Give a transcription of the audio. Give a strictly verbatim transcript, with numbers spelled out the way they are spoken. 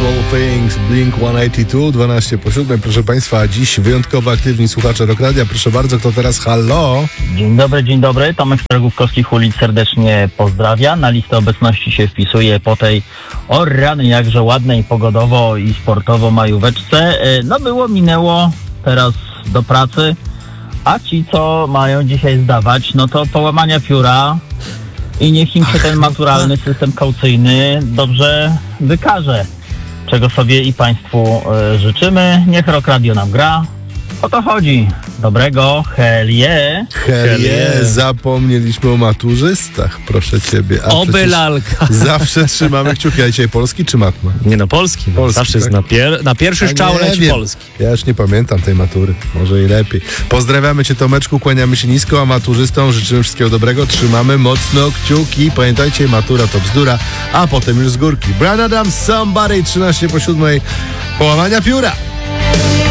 All Things, Blink sto osiemdziesiąt dwa, dwanaście po siódmej. Proszę Państwa, dziś wyjątkowo aktywni słuchacze Rock Radia. Proszę bardzo, kto teraz? Halo? Dzień dobry, dzień dobry. Tomek z Targówkowskich ulic serdecznie pozdrawia. Na listę obecności się wpisuje po tej o rany jakże ładnej pogodowo i sportowo majóweczce. No było, minęło, teraz do pracy. A ci, co mają dzisiaj zdawać, no to połamania pióra i niech im się ten maturalny system kaucyjny dobrze wykaże, czego sobie i Państwu y, życzymy. Niech Rock Radio nam gra. O to chodzi. Dobrego, hell yeah. Hell yeah. Zapomnieliśmy o maturzystach, proszę Ciebie. A Oby lalka. Zawsze trzymamy kciuki. A dzisiaj polski czy matma? Nie no, polski. No. Polski, Zawsze tak? jest na, pier- na pierwszy strzał leci polski. Ja już nie pamiętam tej matury. Może i lepiej. Pozdrawiamy Cię, Tomeczku, kłaniamy się nisko, a maturzystom życzymy wszystkiego dobrego. Trzymamy mocno kciuki. Pamiętajcie, matura to bzdura, a potem już z górki. Bryan Adams, Somebody, trzynaście po siódmej. Połamania pióra.